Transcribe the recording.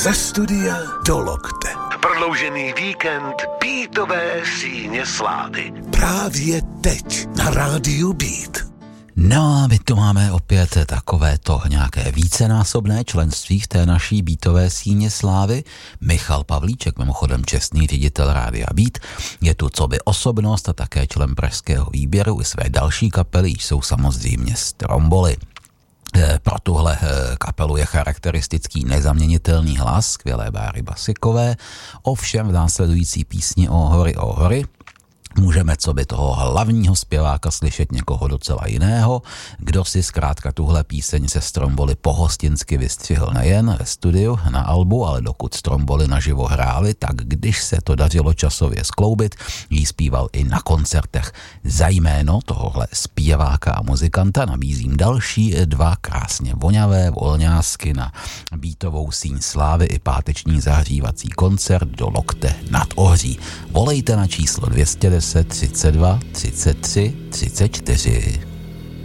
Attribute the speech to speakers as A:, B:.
A: Ze studia do lokte. Prodloužený víkend Beatové síně slávy. Právě teď na rádiu Beat.
B: No a my tu máme opět takovéto nějaké vícenásobné členství v té naší Beatové síně slávy. Michal Pavlíček, mimochodem čestný ředitel Rádia Beat, je tu coby osobnost a také člen pražského výběru. I své další kapely jsou samozřejmě Stromboli. Pro tuhle kapelu je charakteristický nezaměnitelný hlas skvělé Báry Basikové, ovšem v následující písni O hory můžeme coby toho hlavního zpěváka slyšet někoho docela jiného, kdo si zkrátka tuhle píseň se Stromboli pohostinsky vystřihl nejen ve studiu na albu, ale dokud Stromboli naživo hráli, tak když se to dařilo časově skloubit, jí zpíval i na koncertech. Za jméno tohohle zpěváka a muzikanta nabízím další dva krásně voňavé volňásky na Beatovou síň slávy i páteční zahřívací koncert do Lokte nad Ohří. Volejte na číslo 210 32 33 34.